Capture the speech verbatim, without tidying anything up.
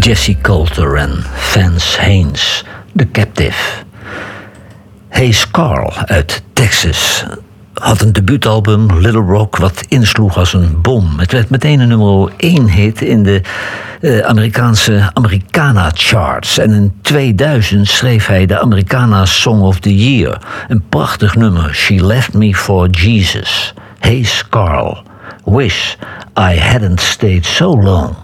Jesse Coulter en Vance Haynes, The Captive. Hayes Carll uit Texas had een debuutalbum, Little Rock, wat insloeg als een bom. Het werd meteen een nummer één hit in de uh, Amerikaanse Americana charts. En in tweeduizend schreef hij de Americana Song of the Year. Een prachtig nummer, She Left Me for Jesus. Hayes Carll, Wish I Hadn't Stayed So Long.